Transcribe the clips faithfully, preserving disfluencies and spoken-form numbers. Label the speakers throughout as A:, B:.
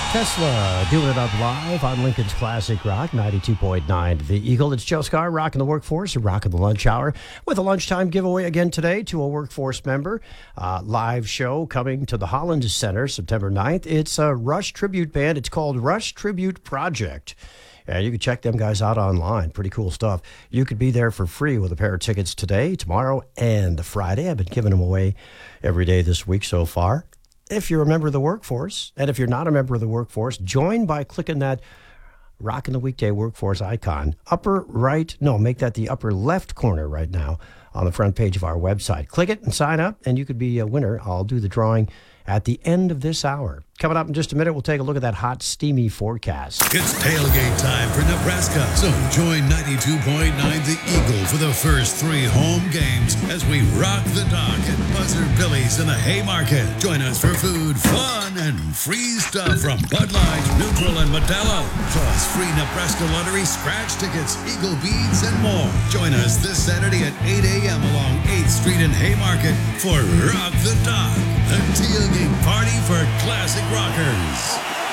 A: Tesla doing it up live on Lincoln's Classic Rock, ninety-two point nine The Eagle. It's Joe Scar rocking the workforce, rocking the lunch hour with a lunchtime giveaway again today to a workforce member. Uh, live show coming to the Holland Center September ninth. It's a Rush tribute band. It's called Rush Tribute Project. And you can check them guys out online. Pretty cool stuff. You could be there for free with a pair of tickets today, tomorrow, and Friday. I've been giving them away every day this week so far. If you're a member of the workforce, and if you're not a member of the workforce, join by clicking that Rockin' the Weekday Workforce icon. Upper right, no, make that the upper left corner right now on the front page of our website. Click it and sign up, and you could be a winner. I'll do the drawing at the end of this hour. Coming up in just a minute, we'll take a look at that hot, steamy forecast.
B: It's tailgate time for Nebraska, so join ninety-two point nine The Eagle for the first three home games as we rock the dock at Buzzard Billy's in the Haymarket. Join us for food, fun, and free stuff from Bud Light, Neutral, and Modelo. Plus free Nebraska Lottery scratch tickets, Eagle beads, and more. Join us this Saturday at eight a.m. along eighth Street in Haymarket for Rock the Dock, the tailgate party for classic rockers.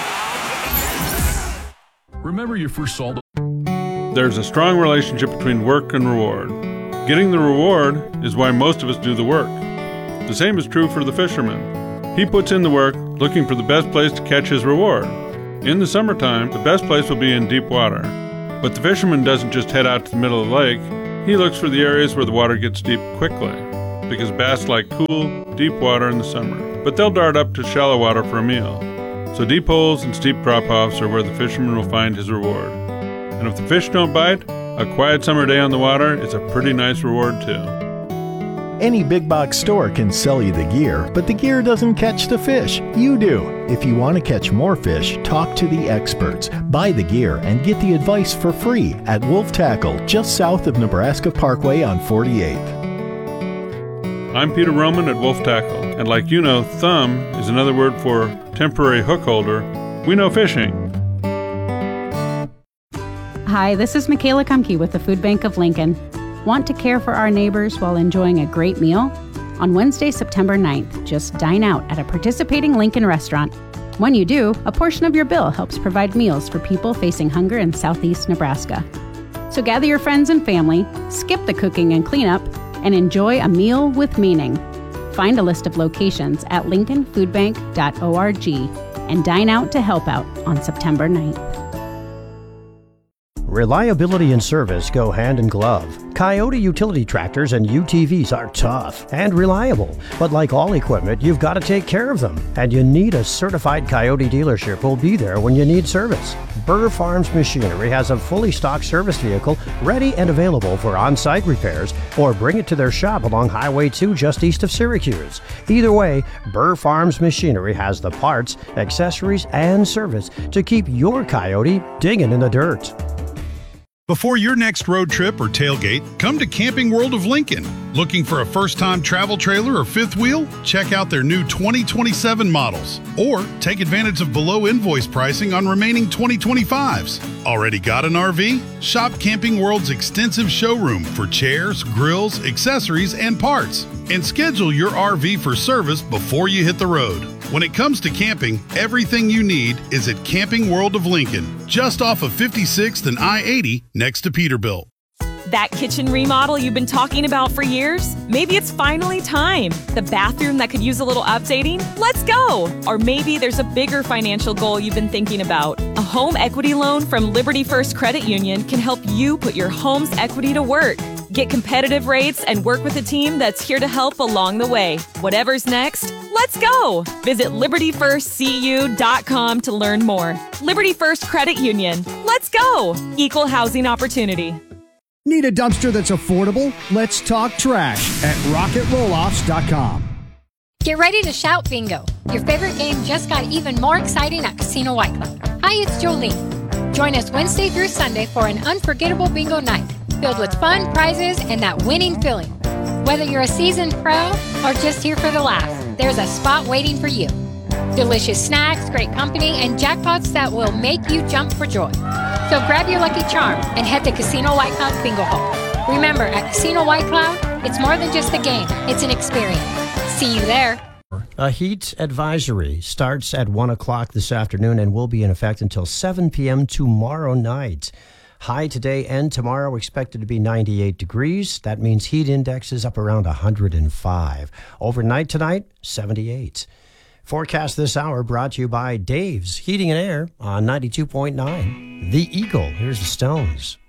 C: Remember your first salt.
D: There's a strong relationship between work and reward. Getting the reward is why most of us do the work. The same is true for the fisherman. He puts in the work looking for the best place to catch his reward. In the summertime, the best place will be in deep water. But the fisherman doesn't just head out to the middle of the lake. He looks for the areas where the water gets deep quickly, because bass like cool, deep water in the summer. But they'll dart up to shallow water for a meal. So deep holes and steep drop-offs are where the fisherman will find his reward. And if the fish don't bite, a quiet summer day on the water is a pretty nice reward too.
E: Any big box store can sell you the gear, but the gear doesn't catch the fish. You do. If you want to catch more fish, talk to the experts. Buy the gear and get the advice for free at Wolf Tackle, just south of Nebraska Parkway on forty-eighth.
D: I'm Peter Roman at Wolf Tackle, and like you know, thumb is another word for temporary hook holder. We know fishing.
F: Hi, this is Michaela Kumke with the Food Bank of Lincoln. Want to care for our neighbors while enjoying a great meal? On Wednesday, September ninth, just dine out at a participating Lincoln restaurant. When you do, a portion of your bill helps provide meals for people facing hunger in southeast Nebraska. So gather your friends and family, skip the cooking and cleanup, and enjoy a meal with meaning. Find a list of locations at lincoln food bank dot org and dine out to help out on September ninth.
A: Reliability and service go hand in glove. Coyote utility tractors and U T Vs are tough and reliable, but like all equipment, you've got to take care of them, and you need a certified Coyote dealership who'll be there when you need service. Burr Farms Machinery has a fully stocked service vehicle ready and available for on-site repairs, or bring it to their shop along Highway two just east of Syracuse. Either way, Burr Farms Machinery has the parts, accessories, and service to keep your Coyote digging in the dirt.
G: Before your next road trip or tailgate, come to Camping World of Lincoln. Looking for a first-time travel trailer or fifth wheel? Check out their new twenty twenty-seven models. Or take advantage of below invoice pricing on remaining twenty twenty-fives. Already got an R V? Shop Camping World's extensive showroom for chairs, grills, accessories, and parts. And schedule your R V for service before you hit the road. When it comes to camping, everything you need is at Camping World of Lincoln, just off of fifty-sixth and I eighty next to Peterbilt.
H: That kitchen remodel you've been talking about for years? Maybe it's finally time. The bathroom that could use a little updating? Let's go! Or maybe there's a bigger financial goal you've been thinking about. A home equity loan from Liberty First Credit Union can help you put your home's equity to work. Get competitive rates and work with a team that's here to help along the way. Whatever's next, let's go! Visit liberty first c u dot com to learn more. Liberty First Credit Union. Let's go! Equal housing opportunity.
I: Need a dumpster that's affordable? Let's talk trash at rocket rolloffs dot com.
J: Get ready to shout bingo. Your favorite game just got even more exciting at Casino White Cloud. Hi, it's Jolene. Join us Wednesday through Sunday for an unforgettable bingo night filled with fun, prizes, and that winning feeling. Whether you're a seasoned pro or just here for the laugh, there's a spot waiting for you. Delicious snacks, great company, and jackpots that will make you jump for joy. So grab your lucky charm and head to Casino White Cloud Bingo Hall. Remember, at Casino White Cloud, it's more than just a game, it's an experience. See you there.
A: A heat advisory starts at one o'clock this afternoon and will be in effect until seven p.m. tomorrow night. High today and tomorrow expected to be ninety-eight degrees. That means heat index is up around one hundred five. Overnight tonight, seventy-eight. Forecast this hour brought to you by Dave's Heating and Air on ninety-two point nine. The Eagle. Here's the Stones.